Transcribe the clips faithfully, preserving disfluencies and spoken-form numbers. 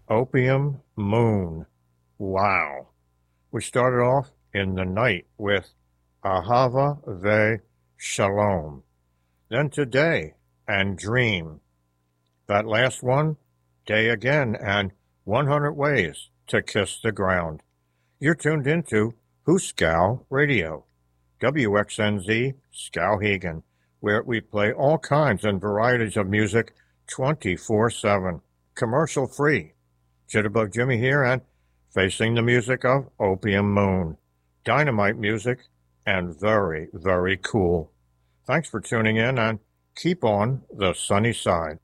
Opium Moon. Wow. We started off in the night with Ahava Ve Shalom. Then Today and Dream. That last one, Day Again and one hundred Ways to Kiss the Ground. You're tuned into Huskow Radio, W X N Z Skowhegan, where we play all kinds and varieties of music twenty-four seven, commercial free. Jitterbug Jimmy here and facing the music of Opium Moon, dynamite music, and very, very cool. Thanks for tuning in and keep on the sunny side.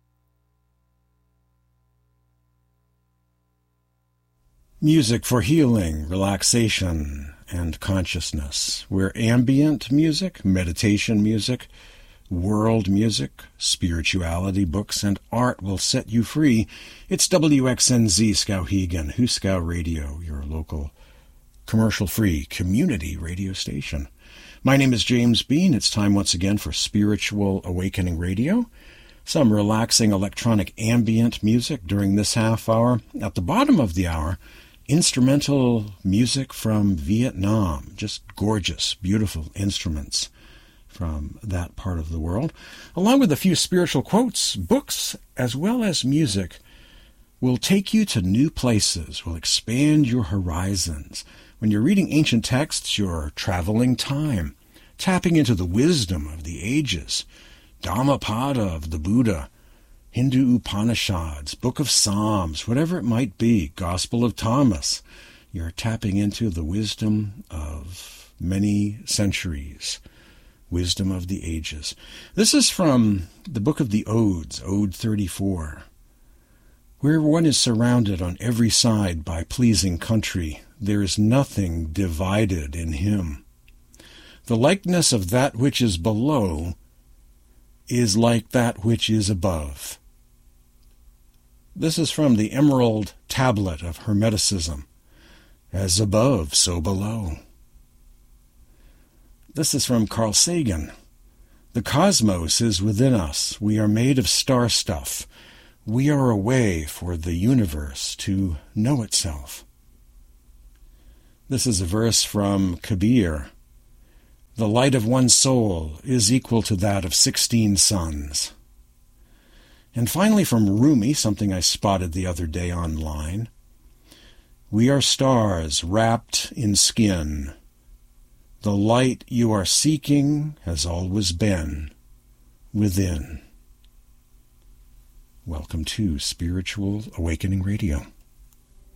Music for healing, relaxation, and consciousness. We're ambient music, meditation music, world music, spirituality, books, and art will set you free. It's W X N Z Skowhegan, Huskow Radio, your local commercial-free community radio station. My name is James Bean. It's time once again for Spiritual Awakening Radio. Some relaxing electronic ambient music during this half hour. At the bottom of the hour, instrumental music from Vietnam. Just gorgeous, beautiful instruments from that part of the world, along with a few spiritual quotes, books, as well as music, will take you to new places, will expand your horizons. When you're reading ancient texts, you're traveling time, tapping into the wisdom of the ages, Dhammapada of the Buddha, Hindu Upanishads, Book of Psalms, whatever it might be, Gospel of Thomas. You're tapping into the wisdom of many centuries, wisdom of the ages. This is from the Book of the Odes, Ode thirty-four, where one is surrounded on every side by pleasing country. There is nothing divided in him. The likeness of that which is below is like that which is above. This is from the Emerald Tablet of Hermeticism. As above, so below. This is from Carl Sagan. The cosmos is within us. We are made of star stuff. We are a way for the universe to know itself. This is a verse from Kabir. The light of one soul is equal to that of sixteen suns. And finally from Rumi, something I spotted the other day online. We are stars wrapped in skin. The light you are seeking has always been within. Welcome to Spiritual Awakening Radio.